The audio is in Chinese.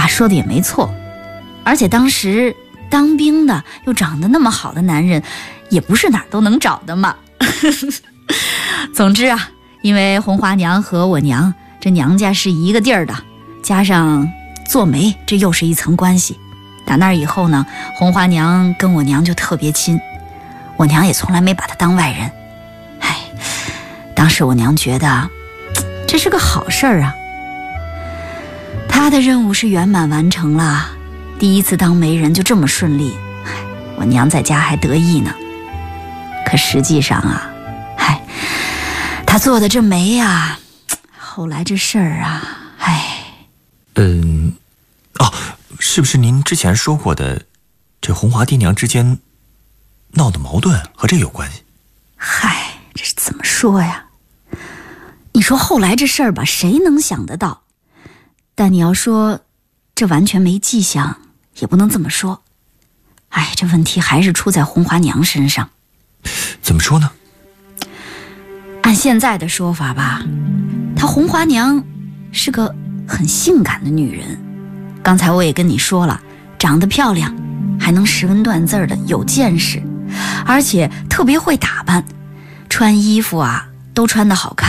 说的也没错，而且当时当兵的又长得那么好的男人，也不是哪儿都能找的嘛。总之啊，因为红花娘和我娘这娘家是一个地儿的，加上做媒，这又是一层关系。打那儿以后呢，红花娘跟我娘就特别亲，我娘也从来没把她当外人。当时我娘觉得这是个好事儿啊，她的任务是圆满完成了，第一次当媒人就这么顺利，我娘在家还得意呢。可实际上啊，她做的这媒啊，后来这事儿啊， 是不是您之前说过的，这红华爹娘之间闹的矛盾和这有关系？ 这是怎么说呀？你说后来这事儿吧，谁能想得到？但你要说这完全没迹象，也不能这么说。这问题还是出在红花娘身上。 怎么说呢？ 按现在的说法吧，她红花娘是个很性感的女人。刚才我也跟你说了，长得漂亮，还能识文断字的，有见识，而且特别会打扮，穿衣服啊都穿得好看。